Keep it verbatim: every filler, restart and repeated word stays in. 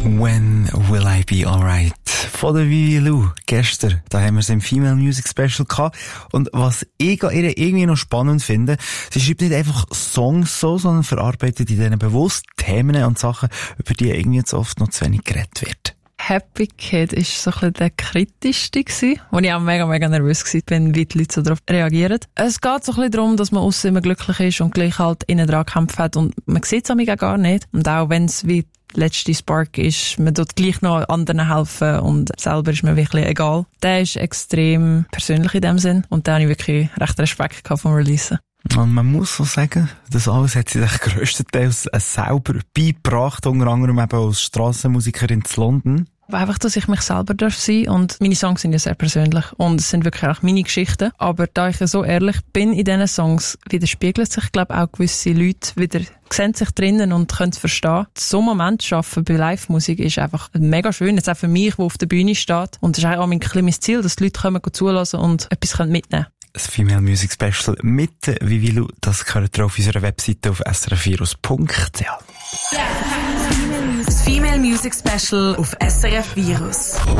When Will I Be Alright? Von der Vivi Lou. Gestern, da haben wir es im Female Music Special gehabt. Und was ich an ihr irgendwie noch spannend finde, sie schreibt nicht einfach Songs so, sondern verarbeitet in denen bewusst Themen und Sachen, über die irgendwie zu oft noch zu wenig geredet wird. Happy Kid war so ein bisschen der kritischste gewesen, wo ich auch mega, mega nervös war, wie die Leute so darauf reagieren. Es geht so ein bisschen darum, dass man aussen immer glücklich ist und gleich halt innen dran gekämpft hat und man sieht es auch gar nicht. Und auch wenn es wie der letzte Spark ist, man tut gleich noch anderen helfen und selber ist mir wirklich egal. Der ist extrem persönlich in dem Sinn und da habe ich wirklich recht Respekt gehabt vom Releasen. Und man muss so sagen, das alles hat sie sich grösstenteils selber beigebracht, unter anderem eben als Strassenmusikerin in London. Aber einfach, dass ich mich selber darf sein und meine Songs sind ja sehr persönlich und es sind wirklich auch meine Geschichten. Aber da ich ja so ehrlich bin in diesen Songs, widerspiegelt sich, glaube ich, auch gewisse Leute wieder, sehen sich drinnen und können es verstehen. So einen Moment zu schaffen bei Live-Musik ist einfach mega schön. Jetzt auch für mich, der auf der Bühne steht. Und das ist auch mein kleines Ziel, dass die Leute kommen, zulassen und etwas mitnehmen können. Das Female Music Special mit Vivi Lou, das gehört ihr auf unserer Webseite auf s r f virus punkt c h. Das Female Music Special auf S R F Virus.